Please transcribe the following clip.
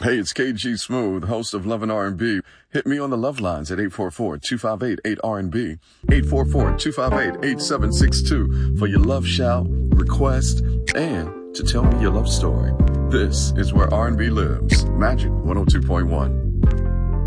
Hey, it's KG Smooth, host of Love and R&B. Hit me on the love lines at 844-258-8RNB, 844-258-8762 for your love shout, request, and to tell me your love story. This is where R&B lives. Magic 102.1.